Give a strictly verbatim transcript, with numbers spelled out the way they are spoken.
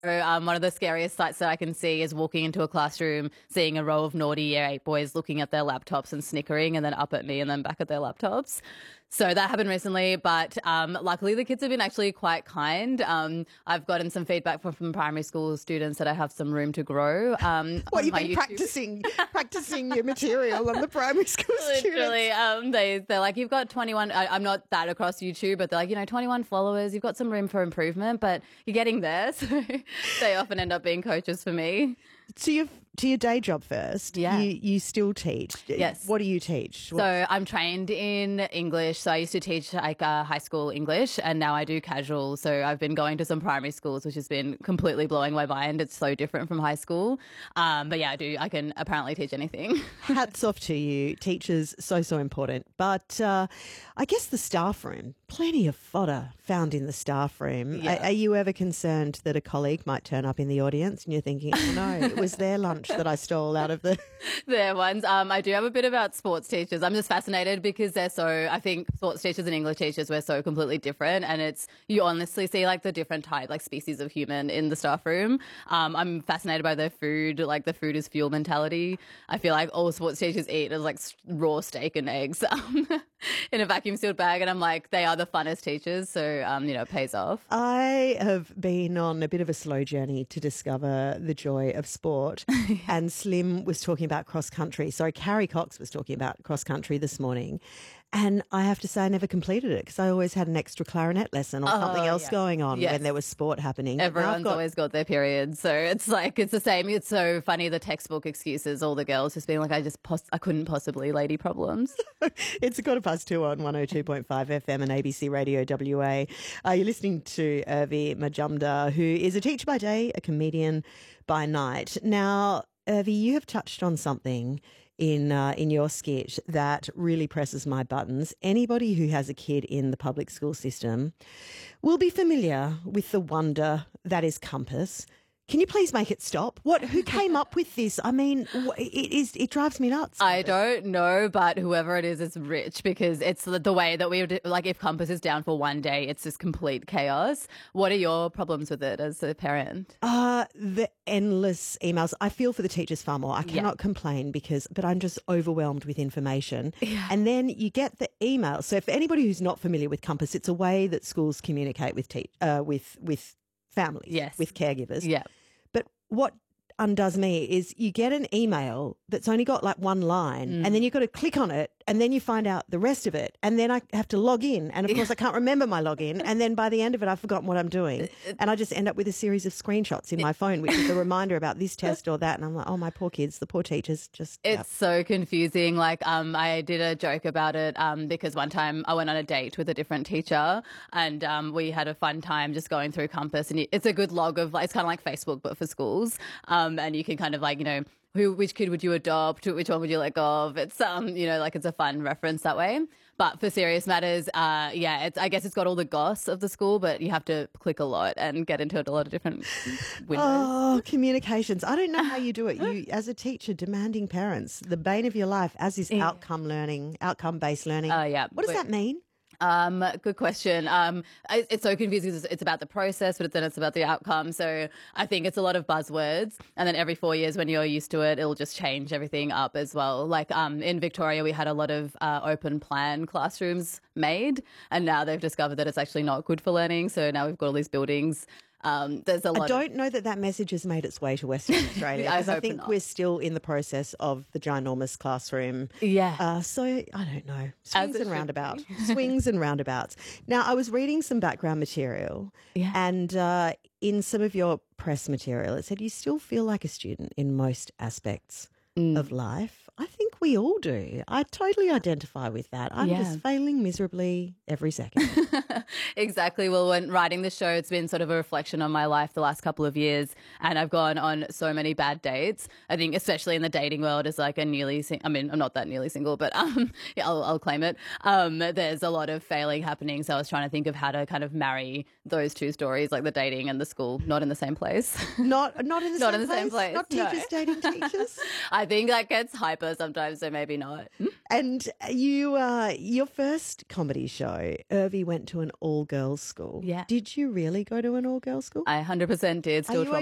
Um, one of the scariest sights that I can see is walking into a classroom, seeing a row of naughty year eight boys looking at their laptops and snickering, and then up at me and then back at their laptops. So that happened recently, but um, luckily the kids have been actually quite kind. Um, I've gotten some feedback from, from primary school students that I have some room to grow. Um, what, you've been YouTube. practicing practicing your material on the primary school Literally, students? um, they, they're like, you've got twenty-one, I, I'm not that across YouTube, but they're like, you know, twenty-one followers, you've got some room for improvement, but you're getting there. So they often end up being coaches for me. To your, to your day job first, Yeah. you, you still teach. Yes. What do you teach? So I'm trained in English. So I used to teach like uh, high school English, and now I do casual. So I've been going to some primary schools, which has been completely blowing my mind. It's so different from high school. Um, but yeah, I do. I can apparently teach anything. Hats off to you. Teachers, so, so important. But uh, I guess the staff room, plenty of fodder found in the staff room. Yeah. Are, are you ever concerned that a colleague might turn up in the audience and you're thinking, oh no, it was their lunch that I stole out of the... There ones. Um, I do have a bit about sports teachers. I'm just fascinated because they're so, I think sports teachers and English teachers, we're so completely different. And it's, you honestly see like the different type, like species of human in the staff room. Um, I'm fascinated by their food, like the food is fuel mentality. I feel like all sports teachers eat is like raw steak and eggs um, in a vacuum sealed bag. And I'm like, they are the funnest teachers. So, um, you know, it pays off. I have been on a bit of a slow journey to discover the joy of sport. And Slim was talking about cross country. Sorry, Carrie Cox was talking about cross country this morning. And I have to say I never completed it because I always had an extra clarinet lesson or Oh, something else yeah. going on Yes. when there was sport happening. Now I've Everyone's got- always got their period. So it's like, it's the same. It's so funny, the textbook excuses, all the girls just being like, I just, pos- I couldn't possibly, lady problems. It's a quarter past two on one oh two point five F M and A B C Radio W A. Uh, you're listening to Urvi Majumdar, who is a teacher by day, a comedian by night. Now, Urvi, you have touched on something in uh, in your sketch that really presses my buttons. Anybody who has a kid in the public school system will be familiar with the wonder that is Compass. Can you please make it stop? What? Who came up with this? I mean, wh- it is. It drives me nuts. I don't know, but whoever it is is rich because it's the, the way that we would, like if Compass is down for one day, it's just complete chaos. What are your problems with it as a parent? Uh, the endless emails. I feel for the teachers far more. I cannot complain because, but I'm just overwhelmed with information. Yeah. And then you get the email. So for anybody who's not familiar with Compass, it's a way that schools communicate with te- uh, with with families, Yes. with caregivers. Yeah. But what undoes me is you get an email that's only got like one line Mm. and then you've got to click on it and then you find out the rest of it and then I have to log in and of course I can't remember my login and then by the end of it I've forgotten what I'm doing and I just end up with a series of screenshots in my phone which is a reminder about this test or that and I'm like, oh, my poor kids, the poor teachers just... It's yeah. so confusing. Like, um, I did a joke about it um, because one time I went on a date with a different teacher and um, we had a fun time just going through Compass. And it's a good log of, like, it's kind of like Facebook, but for schools. Um, and you can kind of like, you know, who, which kid would you adopt? Which one would you let go of? It's, um, you know, like it's a fun reference that way. But for serious matters, uh, yeah, it's, I guess it's got all the goss of the school, but you have to click a lot and get into it a lot of different windows. Oh, communications. I don't know how you do it. You, as a teacher, demanding parents, the bane of your life, as is outcome learning, outcome-based learning. Oh, yeah. What does But- that mean? Um, good question. Um, I, it's so confusing because it's about the process, but then it's about the outcome. So I think it's a lot of buzzwords. And then every four years when you're used to it, it'll just change everything up as well. Like um, in Victoria, we had a lot of uh, open plan classrooms made, and now they've discovered that it's actually not good for learning. So now we've got all these buildings. Um, there's a lot I of- don't know that that message has made its way to Western Australia I because I, hope think not. we're still in the process of the ginormous classroom. Yeah. Uh, so I don't know. As Swings it and should roundabouts. Swings and roundabouts. Now, I was reading some background material Yeah. and uh, in some of your press material, it said you still feel like a student in most aspects Mm. of life. I think we all do. I totally identify with that. I'm Yeah. just failing miserably every second. Exactly. Well, when writing the show, it's been sort of a reflection on my life the last couple of years, and I've gone on so many bad dates. I think, especially in the dating world, as like a newly, sing- I mean, I'm not that newly single, but um, yeah, I'll, I'll claim it. Um, there's a lot of failing happening, so I was trying to think of how to kind of marry those two stories, like the dating and the school, not in the same place. Not not in the, Not same, in the same place, Not no. teachers dating teachers. I think that gets hyper sometimes five, so maybe not. And you, uh, your first comedy show, Irvi went to an all-girls school. Yeah. Did you really go to an all-girls school? I one hundred percent did. Still you traumatized